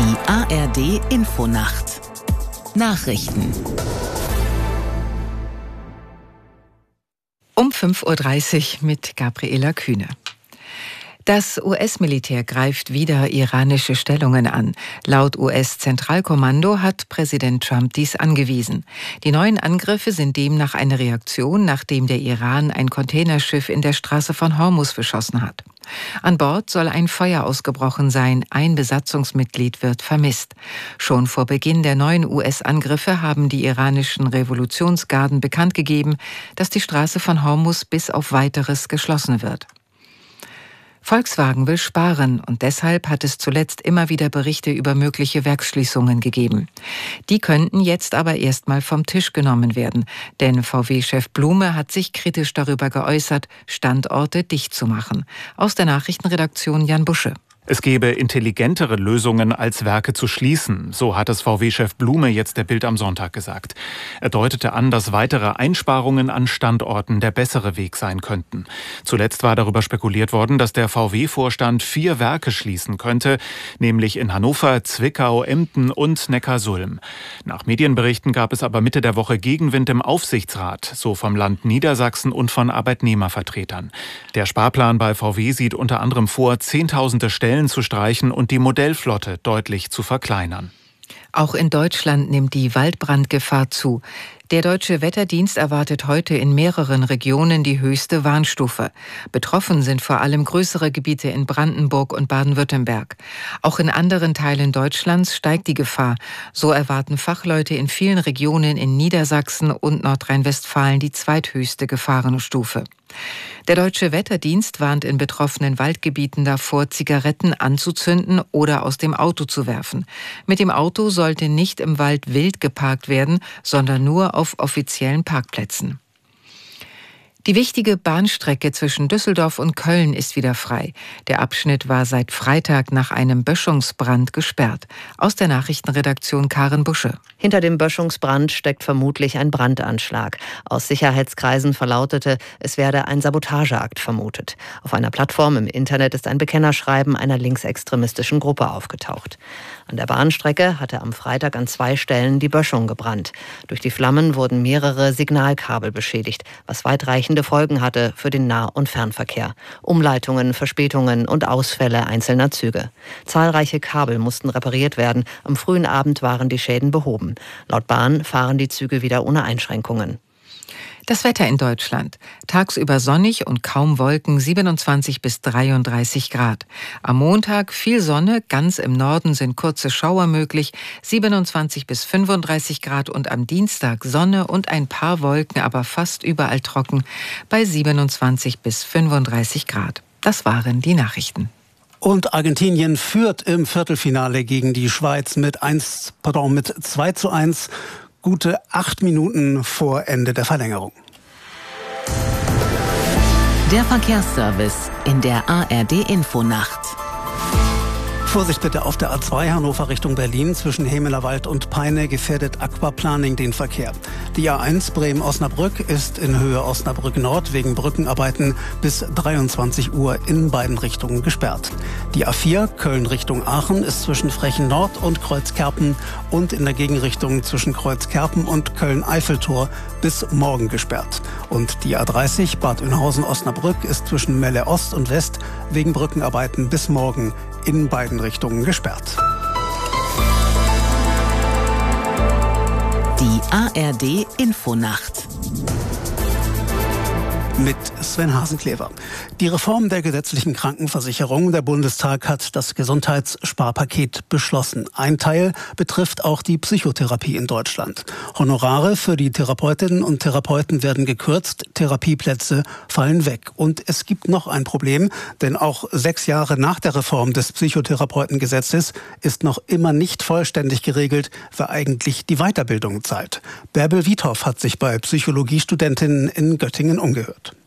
Die ARD Infonacht. Nachrichten. Um 5:30 Uhr mit Gabriela Kühne. Das US-Militär greift wieder iranische Stellungen an. Laut US-Zentralkommando hat Präsident Trump dies angewiesen. Die neuen Angriffe sind demnach eine Reaktion, nachdem der Iran ein Containerschiff in der Straße von Hormuz beschossen hat. An Bord soll ein Feuer ausgebrochen sein, ein Besatzungsmitglied wird vermisst. Schon vor Beginn der neuen US-Angriffe haben die iranischen Revolutionsgarden bekannt gegeben, dass die Straße von Hormuz bis auf Weiteres geschlossen wird. Volkswagen will sparen und deshalb hat es zuletzt immer wieder Berichte über mögliche Werksschließungen gegeben. Die könnten jetzt aber erstmal vom Tisch genommen werden, denn VW-Chef Blume hat sich kritisch darüber geäußert, Standorte dicht zu machen. Aus der Nachrichtenredaktion Jan Busche. Es gäbe intelligentere Lösungen, als Werke zu schließen. So hat es VW-Chef Blume jetzt der Bild am Sonntag gesagt. Er deutete an, dass weitere Einsparungen an Standorten der bessere Weg sein könnten. Zuletzt war darüber spekuliert worden, dass der VW-Vorstand 4 Werke schließen könnte, nämlich in Hannover, Zwickau, Emden und Neckarsulm. Nach Medienberichten gab es aber Mitte der Woche Gegenwind im Aufsichtsrat, so vom Land Niedersachsen und von Arbeitnehmervertretern. Der Sparplan bei VW sieht unter anderem vor, Zehntausende Stellen zu streichen und die Modellflotte deutlich zu verkleinern. Auch in Deutschland nimmt die Waldbrandgefahr zu. Der Deutsche Wetterdienst erwartet heute in mehreren Regionen die höchste Warnstufe. Betroffen sind vor allem größere Gebiete in Brandenburg und Baden-Württemberg. Auch in anderen Teilen Deutschlands steigt die Gefahr. So erwarten Fachleute in vielen Regionen in Niedersachsen und Nordrhein-Westfalen die zweithöchste Gefahrenstufe. Der Deutsche Wetterdienst warnt in betroffenen Waldgebieten davor, Zigaretten anzuzünden oder aus dem Auto zu werfen. Mit dem Auto sollte nicht im Wald wild geparkt werden, sondern nur auf offiziellen Parkplätzen. Die wichtige Bahnstrecke zwischen Düsseldorf und Köln ist wieder frei. Der Abschnitt war seit Freitag nach einem Böschungsbrand gesperrt. Aus der Nachrichtenredaktion Karen Busche. Hinter dem Böschungsbrand steckt vermutlich ein Brandanschlag. Aus Sicherheitskreisen verlautete, es werde ein Sabotageakt vermutet. Auf einer Plattform im Internet ist ein Bekennerschreiben einer linksextremistischen Gruppe aufgetaucht. An der Bahnstrecke hatte am Freitag an 2 Stellen die Böschung gebrannt. Durch die Flammen wurden mehrere Signalkabel beschädigt, was weitreichende Folgen hatte für den Nah- und Fernverkehr. Umleitungen, Verspätungen und Ausfälle einzelner Züge. Zahlreiche Kabel mussten repariert werden. Am frühen Abend waren die Schäden behoben. Laut Bahn fahren die Züge wieder ohne Einschränkungen. Das Wetter in Deutschland. Tagsüber sonnig und kaum Wolken, 27 bis 33 Grad. Am Montag viel Sonne, ganz im Norden sind kurze Schauer möglich, 27 bis 35 Grad und am Dienstag Sonne und ein paar Wolken, aber fast überall trocken bei 27 bis 35 Grad. Das waren die Nachrichten. Und Argentinien führt im Viertelfinale gegen die Schweiz mit 2:1. Gute 8 Minuten vor Ende der Verlängerung. Der Verkehrsservice in der ARD Infonacht. Vorsicht bitte auf der A2 Hannover Richtung Berlin zwischen Hemelerwald und Peine gefährdet Aquaplaning den Verkehr. Die A1 Bremen-Osnabrück ist in Höhe Osnabrück Nord wegen Brückenarbeiten bis 23 Uhr in beiden Richtungen gesperrt. Die A4 Köln Richtung Aachen ist zwischen Frechen Nord und Kreuzkerpen und in der Gegenrichtung zwischen Kreuzkerpen und Köln-Eiffeltor bis morgen gesperrt. Und die A30 Bad Oeynhausen-Osnabrück ist zwischen Melle Ost und West wegen Brückenarbeiten bis morgen in beiden Richtungen gesperrt. Die ARD Infonacht. Mit Sven Hasenklever. Die Reform der gesetzlichen Krankenversicherung. Der Bundestag hat das Gesundheitssparpaket beschlossen. Ein Teil betrifft auch die Psychotherapie in Deutschland. Honorare für die Therapeutinnen und Therapeuten werden gekürzt, Therapieplätze fallen weg. Und es gibt noch ein Problem, denn auch 6 Jahre nach der Reform des Psychotherapeutengesetzes ist noch immer nicht vollständig geregelt, wer eigentlich die Weiterbildung zahlt. Bärbel Wiethoff hat sich bei Psychologiestudentinnen in Göttingen umgehört.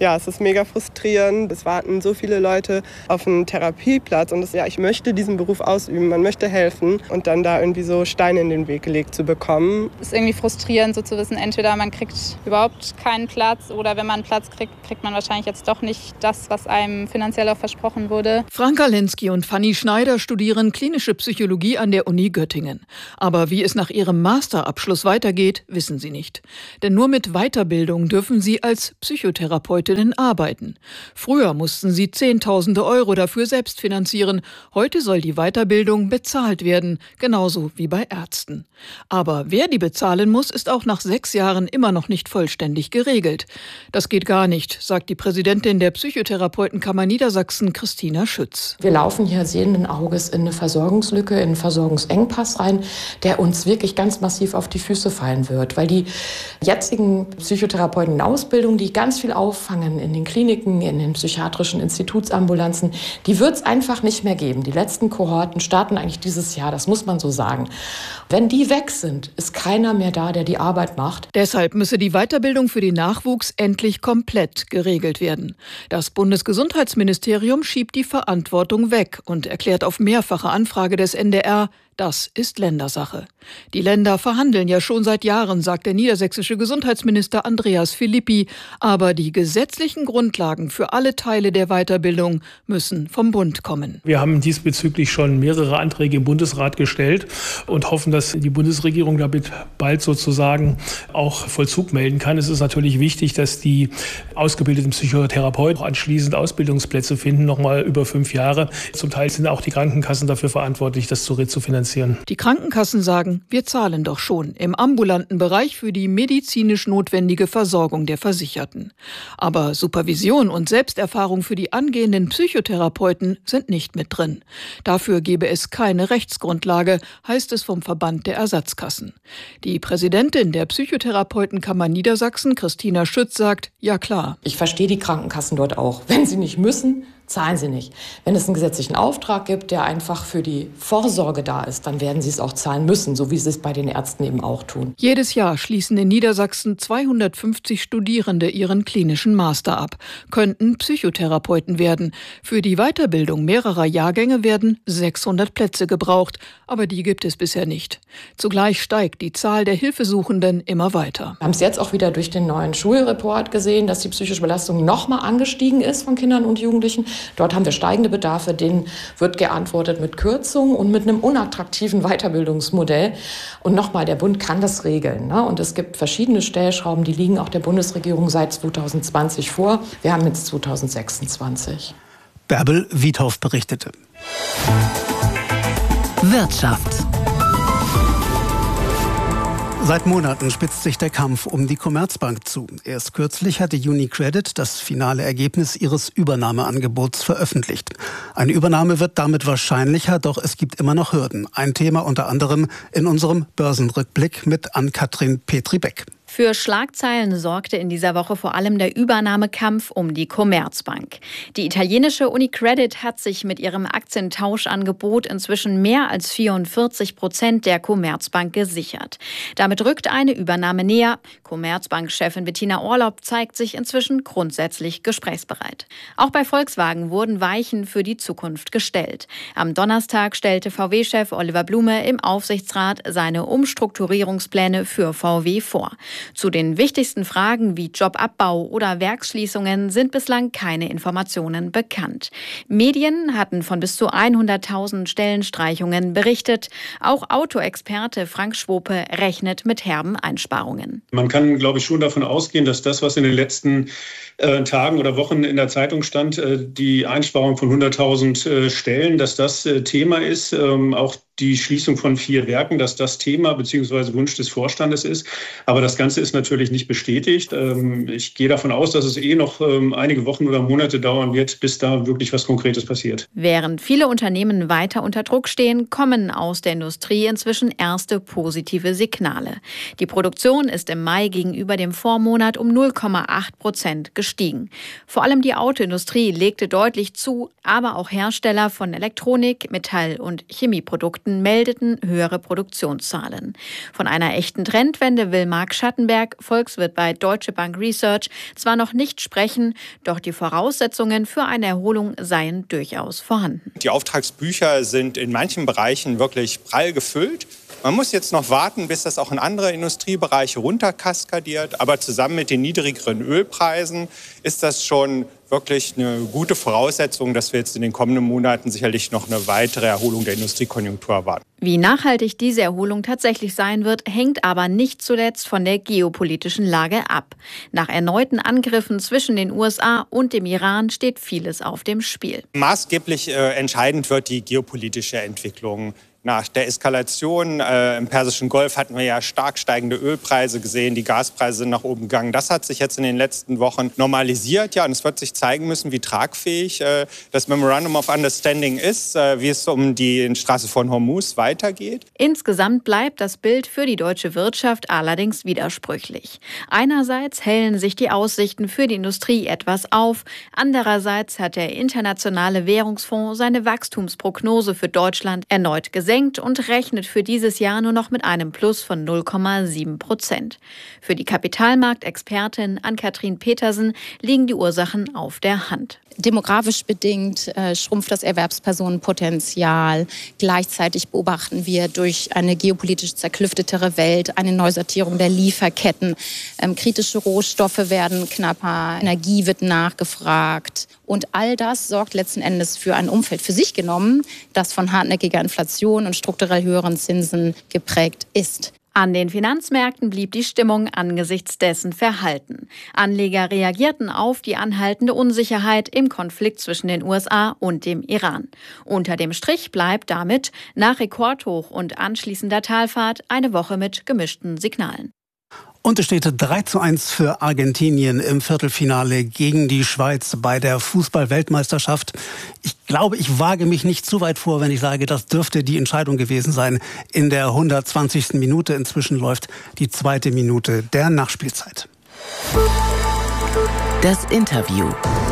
Ja, es ist mega frustrierend. Es warten so viele Leute auf einen Therapieplatz und ich möchte diesen Beruf ausüben, man möchte helfen und dann da irgendwie so Steine in den Weg gelegt zu bekommen. Es ist irgendwie frustrierend, so zu wissen, entweder man kriegt überhaupt keinen Platz oder wenn man einen Platz kriegt, kriegt man wahrscheinlich jetzt doch nicht das, was einem finanziell auch versprochen wurde. Franka Lenski und Fanny Schneider studieren klinische Psychologie an der Uni Göttingen. Aber wie es nach ihrem Masterabschluss weitergeht, wissen sie nicht. Denn nur mit Weiterbildung dürfen sie als Psychotherapeutinnen arbeiten. Früher mussten sie Zehntausende Euro dafür selbst finanzieren. Heute soll die Weiterbildung bezahlt werden, genauso wie bei Ärzten. Aber wer die bezahlen muss, ist auch nach 6 Jahren immer noch nicht vollständig geregelt. Das geht gar nicht, sagt die Präsidentin der Psychotherapeutenkammer Niedersachsen, Christina Schütz. Wir laufen hier sehenden Auges in eine Versorgungslücke, in einen Versorgungsengpass rein, der uns wirklich ganz massiv auf die Füße fallen wird, weil die jetzigen Psychotherapeuten in Ausbildung, die ganz viel auffangen in den Kliniken, in den psychiatrischen Institutsambulanzen, die wird es einfach nicht mehr geben. Die letzten Kohorten starten eigentlich dieses Jahr, das muss man so sagen. Wenn die weg sind, ist keiner mehr da, der die Arbeit macht. Deshalb müsse die Weiterbildung für den Nachwuchs endlich komplett geregelt werden. Das Bundesgesundheitsministerium schiebt die Verantwortung weg und erklärt auf mehrfache Anfrage des NDR, das ist Ländersache. Die Länder verhandeln ja schon seit Jahren, sagt der niedersächsische Gesundheitsminister Andreas Philippi. Aber die gesetzlichen Grundlagen für alle Teile der Weiterbildung müssen vom Bund kommen. Wir haben diesbezüglich schon mehrere Anträge im Bundesrat gestellt und hoffen, dass die Bundesregierung damit bald sozusagen auch Vollzug melden kann. Es ist natürlich wichtig, dass die ausgebildeten Psychotherapeuten auch anschließend Ausbildungsplätze finden, nochmal über 5 Jahre. Zum Teil sind auch die Krankenkassen dafür verantwortlich, das zu refinanzieren. Die Krankenkassen sagen, wir zahlen doch schon im ambulanten Bereich für die medizinisch notwendige Versorgung der Versicherten. Aber Supervision und Selbsterfahrung für die angehenden Psychotherapeuten sind nicht mit drin. Dafür gebe es keine Rechtsgrundlage, heißt es vom Verband der Ersatzkassen. Die Präsidentin der Psychotherapeutenkammer Niedersachsen, Christina Schütz, sagt, ja klar. Ich verstehe die Krankenkassen dort auch. Wenn sie nicht müssen, zahlen sie nicht. Wenn es einen gesetzlichen Auftrag gibt, der einfach für die Vorsorge da ist, dann werden sie es auch zahlen müssen, so wie sie es bei den Ärzten eben auch tun. Jedes Jahr schließen in Niedersachsen 250 Studierende ihren klinischen Master ab, könnten Psychotherapeuten werden. Für die Weiterbildung mehrerer Jahrgänge werden 600 Plätze gebraucht, aber die gibt es bisher nicht. Zugleich steigt die Zahl der Hilfesuchenden immer weiter. Wir haben es jetzt auch wieder durch den neuen Schulreport gesehen, dass die psychische Belastung nochmal angestiegen ist von Kindern und Jugendlichen. Dort haben wir steigende Bedarfe, denen wird geantwortet mit Kürzungen und mit einem unattraktiven Weiterbildungsmodell. Und nochmal, der Bund kann das regeln, ne? Und es gibt verschiedene Stellschrauben, die liegen auch der Bundesregierung seit 2020 vor. Wir haben jetzt 2026. Bärbel Wiedhoff berichtete. Wirtschaft. Seit Monaten spitzt sich der Kampf um die Commerzbank zu. Erst kürzlich hatte UniCredit das finale Ergebnis ihres Übernahmeangebots veröffentlicht. Eine Übernahme wird damit wahrscheinlicher, doch es gibt immer noch Hürden. Ein Thema unter anderem in unserem Börsenrückblick mit Ann-Kathrin Petri-Beck. Für Schlagzeilen sorgte in dieser Woche vor allem der Übernahmekampf um die Commerzbank. Die italienische UniCredit hat sich mit ihrem Aktientauschangebot inzwischen mehr als 44% der Commerzbank gesichert. Damit rückt eine Übernahme näher. Commerzbank-Chefin Bettina Orlopp zeigt sich inzwischen grundsätzlich gesprächsbereit. Auch bei Volkswagen wurden Weichen für die Zukunft gestellt. Am Donnerstag stellte VW-Chef Oliver Blume im Aufsichtsrat seine Umstrukturierungspläne für VW vor. Zu den wichtigsten Fragen wie Jobabbau oder Werksschließungen sind bislang keine Informationen bekannt. Medien hatten von bis zu 100.000 Stellenstreichungen berichtet. Auch Autoexperte Frank Schwope rechnet mit herben Einsparungen. Man kann, glaube ich, schon davon ausgehen, dass das, was in den letzten Tagen oder Wochen in der Zeitung stand, die Einsparung von 100.000 Stellen, dass das Thema ist. Auch die Schließung von 4 Werken, dass das Thema bzw. Wunsch des Vorstandes ist. Aber das Ganze ist natürlich nicht bestätigt. Ich gehe davon aus, dass es noch einige Wochen oder Monate dauern wird, bis da wirklich was Konkretes passiert. Während viele Unternehmen weiter unter Druck stehen, kommen aus der Industrie inzwischen erste positive Signale. Die Produktion ist im Mai gegenüber dem Vormonat um 0,8% gestiegen. Vor allem die Autoindustrie legte deutlich zu, aber auch Hersteller von Elektronik, Metall- und Chemieprodukten Finanzmärkten meldeten höhere Produktionszahlen. Von einer echten Trendwende will Marc Schattenberg, Volkswirt bei Deutsche Bank Research, zwar noch nicht sprechen, doch die Voraussetzungen für eine Erholung seien durchaus vorhanden. Die Auftragsbücher sind in manchen Bereichen wirklich prall gefüllt. Man muss jetzt noch warten, bis das auch in andere Industriebereiche runterkaskadiert. Aber zusammen mit den niedrigeren Ölpreisen ist das schon wirklich eine gute Voraussetzung, dass wir jetzt in den kommenden Monaten sicherlich noch eine weitere Erholung der Industriekonjunktur erwarten. Wie nachhaltig diese Erholung tatsächlich sein wird, hängt aber nicht zuletzt von der geopolitischen Lage ab. Nach erneuten Angriffen zwischen den USA und dem Iran steht vieles auf dem Spiel. Maßgeblich entscheidend wird die geopolitische Entwicklung. Nach der Eskalation im Persischen Golf hatten wir ja stark steigende Ölpreise gesehen, die Gaspreise sind nach oben gegangen. Das hat sich jetzt in den letzten Wochen normalisiert, ja, und es wird sich zeigen müssen, wie tragfähig das Memorandum of Understanding ist, wie es um die Straße von Hormuz weitergeht. Insgesamt bleibt das Bild für die deutsche Wirtschaft allerdings widersprüchlich. Einerseits hellen sich die Aussichten für die Industrie etwas auf, andererseits hat der Internationale Währungsfonds seine Wachstumsprognose für Deutschland erneut gesenkt und rechnet für dieses Jahr nur noch mit einem Plus von 0,7%. Für die Kapitalmarktexpertin Ann-Kathrin Petersen liegen die Ursachen auf der Hand. Demografisch bedingt schrumpft das Erwerbspersonenpotenzial. Gleichzeitig beobachten wir durch eine geopolitisch zerklüftetere Welt eine Neusortierung der Lieferketten. Kritische Rohstoffe werden knapper, Energie wird nachgefragt. Und all das sorgt letzten Endes für ein Umfeld für sich genommen, das von hartnäckiger Inflation und strukturell höheren Zinsen geprägt ist. An den Finanzmärkten blieb die Stimmung angesichts dessen verhalten. Anleger reagierten auf die anhaltende Unsicherheit im Konflikt zwischen den USA und dem Iran. Unter dem Strich bleibt damit nach Rekordhoch und anschließender Talfahrt eine Woche mit gemischten Signalen. Und es steht 3:1 für Argentinien im Viertelfinale gegen die Schweiz bei der Fußball-Weltmeisterschaft. Ich glaube, ich wage mich nicht zu weit vor, wenn ich sage, das dürfte die Entscheidung gewesen sein. In der 120. Minute inzwischen läuft die 2. Minute der Nachspielzeit. Das Interview.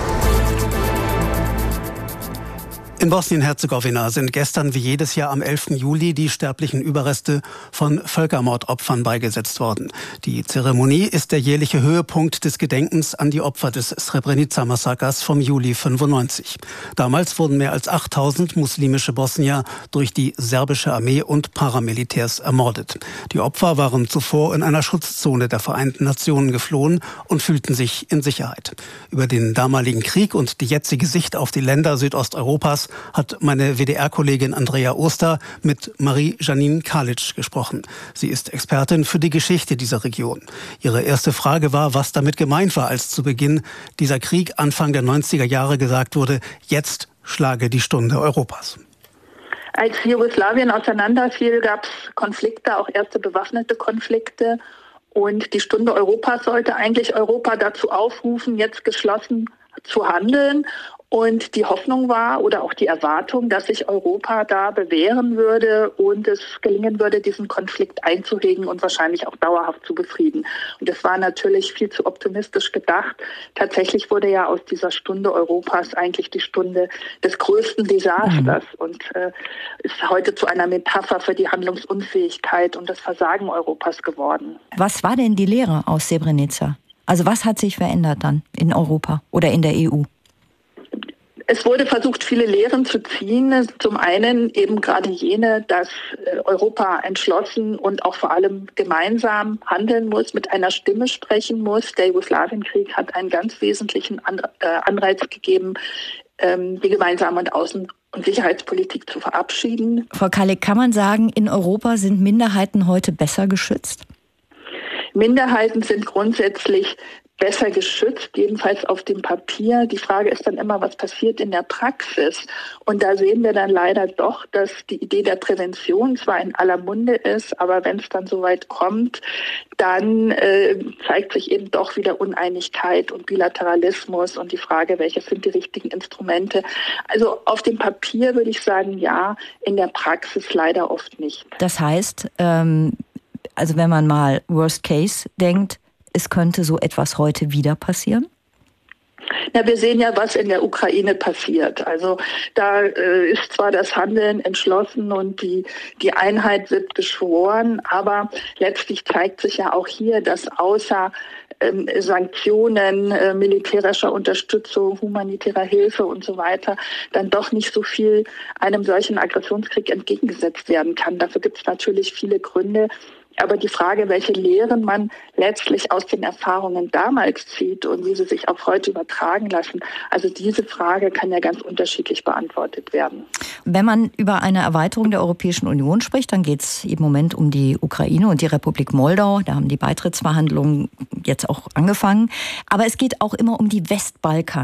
In Bosnien-Herzegowina sind gestern wie jedes Jahr am 11. Juli die sterblichen Überreste von Völkermordopfern beigesetzt worden. Die Zeremonie ist der jährliche Höhepunkt des Gedenkens an die Opfer des Srebrenica-Massakers vom Juli 95. Damals wurden mehr als 8000 muslimische Bosnier durch die serbische Armee und Paramilitärs ermordet. Die Opfer waren zuvor in einer Schutzzone der Vereinten Nationen geflohen und fühlten sich in Sicherheit. Über den damaligen Krieg und die jetzige Sicht auf die Länder Südosteuropas hat meine WDR-Kollegin Andrea Oster mit Marie-Janine Kalic gesprochen. Sie ist Expertin für die Geschichte dieser Region. Ihre erste Frage war, was damit gemeint war, als zu Beginn dieser Krieg Anfang der 90er Jahre gesagt wurde, jetzt schlage die Stunde Europas. Als Jugoslawien auseinanderfiel, gab es Konflikte, auch erste bewaffnete Konflikte. Und die Stunde Europas sollte eigentlich Europa dazu aufrufen, jetzt geschlossen zu handeln. Und die Hoffnung war oder auch die Erwartung, dass sich Europa da bewähren würde und es gelingen würde, diesen Konflikt einzuhegen und wahrscheinlich auch dauerhaft zu befrieden. Und das war natürlich viel zu optimistisch gedacht. Tatsächlich wurde ja aus dieser Stunde Europas eigentlich die Stunde des größten Desasters und ist heute zu einer Metapher für die Handlungsunfähigkeit und das Versagen Europas geworden. Was war denn die Lehre aus Srebrenica? Also was hat sich verändert dann in Europa oder in der EU? Es wurde versucht, viele Lehren zu ziehen. Zum einen eben gerade jene, dass Europa entschlossen und auch vor allem gemeinsam handeln muss, mit einer Stimme sprechen muss. Der Jugoslawienkrieg hat einen ganz wesentlichen Anreiz gegeben, die gemeinsame Außen- und Sicherheitspolitik zu verabschieden. Frau Kalic, kann man sagen, in Europa sind Minderheiten heute besser geschützt? Minderheiten sind grundsätzlich besser geschützt, jedenfalls auf dem Papier. Die Frage ist dann immer, was passiert in der Praxis? Und da sehen wir dann leider doch, dass die Idee der Prävention zwar in aller Munde ist, aber wenn es dann soweit kommt, dann zeigt sich eben doch wieder Uneinigkeit und Bilateralismus und die Frage, welche sind die richtigen Instrumente. Also auf dem Papier würde ich sagen, ja, in der Praxis leider oft nicht. Das heißt, also wenn man mal Worst Case denkt, es könnte so etwas heute wieder passieren? Na, wir sehen ja, was in der Ukraine passiert. Also da ist zwar das Handeln entschlossen und die Einheit wird beschworen, aber letztlich zeigt sich ja auch hier, dass außer Sanktionen, militärischer Unterstützung, humanitärer Hilfe und so weiter, dann doch nicht so viel einem solchen Aggressionskrieg entgegengesetzt werden kann. Dafür gibt es natürlich viele Gründe. Aber die Frage, welche Lehren man letztlich aus den Erfahrungen damals zieht und wie sie sich auch heute übertragen lassen, also diese Frage kann ja ganz unterschiedlich beantwortet werden. Wenn man über eine Erweiterung der Europäischen Union spricht, dann geht es im Moment um die Ukraine und die Republik Moldau. Da haben die Beitrittsverhandlungen jetzt auch angefangen. Aber es geht auch immer um die Westbalkan.